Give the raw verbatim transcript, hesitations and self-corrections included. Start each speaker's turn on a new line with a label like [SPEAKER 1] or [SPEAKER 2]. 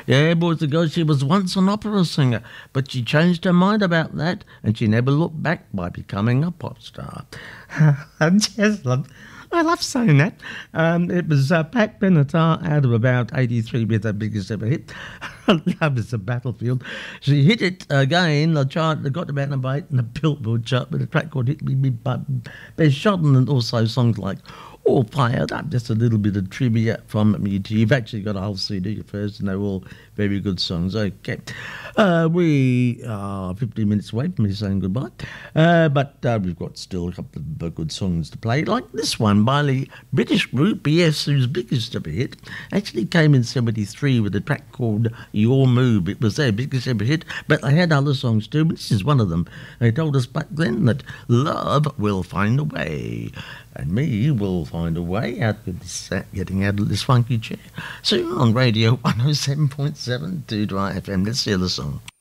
[SPEAKER 1] Yeah, boys and girls, she was once an opera singer, but she changed her mind about that, and she never looked back by becoming a pop star. I just love, I love saying that. Um, it was uh, Pat Benatar out of about eighty-three with her biggest ever hit. Love is a Battlefield. She hit it again. The chart got about number eight in the Billboard chart with a track called Hit Me Big Best Shot, and also songs like All Fired Up. Just a little bit of trivia from me to you. You've actually got a whole C D first, and they're all very good songs. Okay. Uh, we are fifteen minutes away from me saying goodbye, uh, but uh, we've got still a couple of uh, good songs to play, like this one by the British group B S, whose biggest ever hit actually came in seventy-three with a track called Your Move. It was their biggest ever hit, but they had other songs too, but this is one of them. They told us back then that love will find a way, and me will find a way out of this, uh, getting out of this funky chair. Soon on Radio one oh seven point seven Dudra F M. Let's hear the song.